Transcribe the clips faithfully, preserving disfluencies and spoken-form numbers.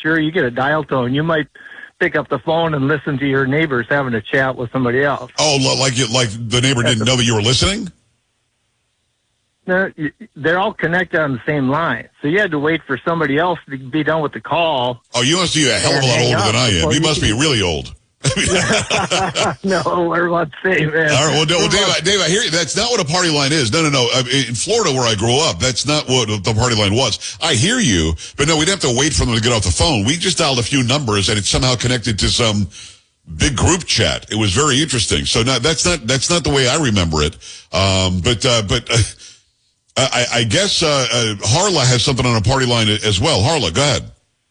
sure, you get a dial tone. You might pick up the phone and listen to your neighbors having a chat with somebody else. Oh, like you, like the neighbor That's didn't a, know that you were listening? No, they're all connected on the same line. So you had to wait for somebody else to be done with the call. Oh, you must be a hell of a lot older than I am. You must be really old. No, we're about the same, man. All right, well, no, Dave, Dave, I hear you. That's not what a party line is. No, no, no. In Florida, where I grew up, that's not what the party line was. I hear you, but no, we'd have to wait for them to get off the phone. We just dialed a few numbers, and it's somehow connected to some big group chat. It was very interesting. So now that's not that's not the way I remember it. Um, but uh, but uh, I, I guess uh, uh, Harla has something on a party line as well. Harla, go ahead.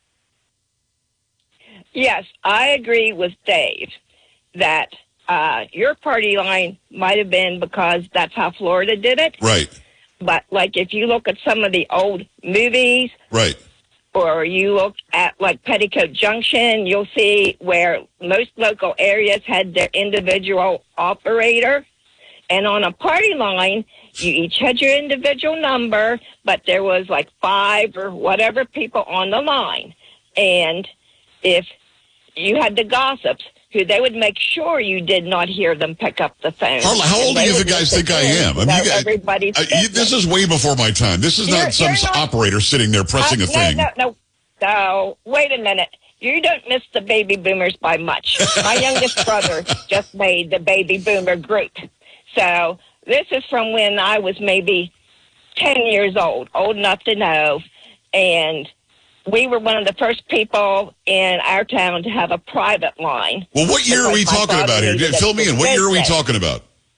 Yes, I agree with Dave that uh, your party line might have been because that's how Florida did it. Right. But, like, if you look at some of the old movies. Right. Or you look at, like, Petticoat Junction, you'll see where most local areas had their individual operator. And on a party line, you each had your individual number, but there was, like, five or whatever people on the line. And if you had the gossips, who they would make sure you did not hear them pick up the phone. Harla, how old do you guys think I am? I mean, you guys, uh, you, this is way before my time. This is you're, not some not, operator sitting there pressing uh, a thing. No, no, no, no. Wait a minute. You don't miss the baby boomers by much. My youngest brother just made the baby boomer group. So this is from when I was maybe ten years old, old enough to know, and we were one of the first people in our town to have a private line. Well, what year are we talking about here? Fill me in. What year are we talking about?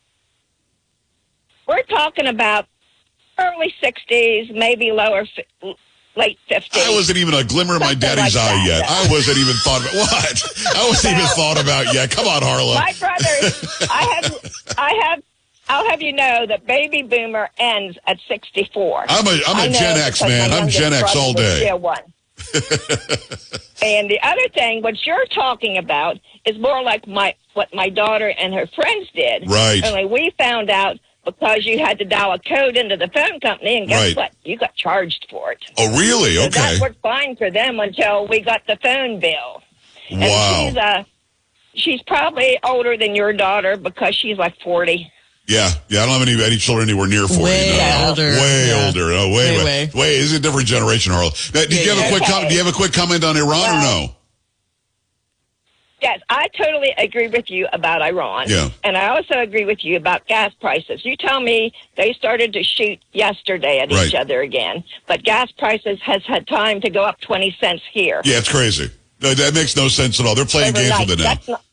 We're talking about early sixties, maybe lower, late fifties. I wasn't even a glimmer of my daddy's like eye yet. I wasn't even thought about what? I wasn't even thought about yet. Come on, Harla. My brother, I have, I have. I'll have you know that baby boomer ends at sixty-four. I'm a I'm a Gen X man. I'm Gen X all day. One. And the other thing, what you're talking about, is more like my what my daughter and her friends did. Right. Only we found out because you had to dial a code into the phone company, and guess right. what? You got charged for it. Oh, really? So okay. that worked fine for them until we got the phone bill. And wow. She's uh, she's probably older than your daughter because she's like forty. Yeah, yeah. I don't have any any children anywhere near forty. Way no. older. Way yeah. older. Oh, way, way, way. Way. This is a different generation, Harla. Now, did yeah, you have yeah. a quick okay. comment? Do you have a quick comment on Iran well, or no? Yes, I totally agree with you about Iran. Yeah. And I also agree with you about gas prices. You tell me they started to shoot yesterday at right. each other again, but gas prices has had time to go up twenty cents here. Yeah, it's crazy. That makes no sense at all. They're playing Overnight. games with it now. That's not,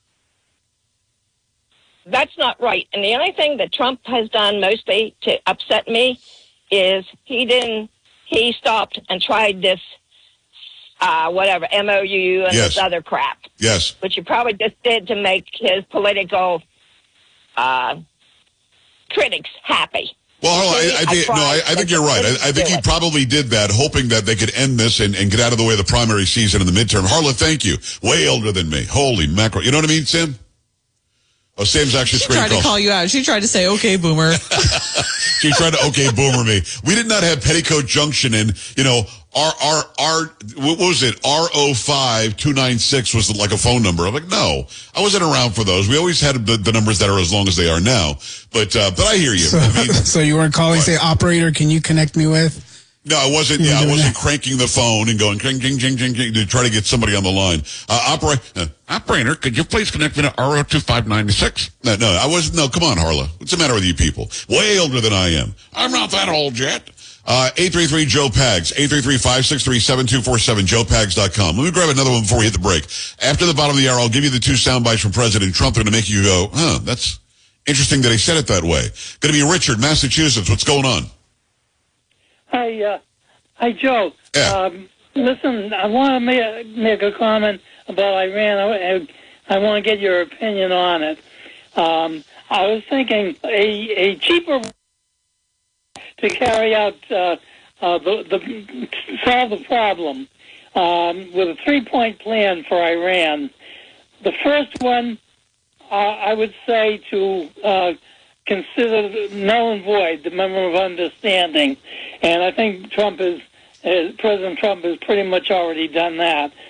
that's not right. And the only thing that Trump has done mostly to upset me is he didn't, he stopped and tried this, uh, whatever, M O U and yes. this other crap. Yes. Which he probably just did to make his political uh, critics happy. Well, I, I think no, I, I think you're right. I, I think he probably did that, hoping that they could end this and, and get out of the way of the primary season and the midterm. Harla, thank you. Way older than me. Holy mackerel. You know what I mean, Sam? Oh, Sam's actually She tried calls. to call you out. She tried to say, okay, boomer. She tried to, okay, boomer me. We did not have Petticoat Junction in, you know, R, R, R, what was it? R oh five two nine six was like a phone number. I'm like, no, I wasn't around for those. We always had the, the numbers that are as long as they are now. But, uh, but I hear you. So, I mean, so you weren't calling, what? Say, operator, can you connect me with? No, I wasn't. Yeah, I wasn't cranking the phone and going jing, jing, jing, jing, jing to try to get somebody on the line. Uh, opera, uh, operator, could you please connect me to R oh two five nine six? No, no, I wasn't. No, come on, Harla. What's the matter with you people? Way older than I am. I'm not that old yet. Uh, eight three three Joe Pags, eight three three, five six three, seven two four seven, joe pags dot com. Let me grab another one before we hit the break. After the bottom of the hour, I'll give you the two sound bites from President Trump. They're going to make you go, huh, that's interesting that he said it that way. Going to be Richard, Massachusetts. What's going on? Hi, uh, hi, Joe. Yeah. Um, listen, I want to make, make a comment about Iran. I, I want to get your opinion on it. Um, I was thinking a, a cheaper to carry out uh, uh, the, the solve the problem um, with a three-point plan for Iran. The first one, uh, I would say to uh, consider null and void the Memorandum of Understanding, and I think Trump is uh, President Trump has pretty much already done that.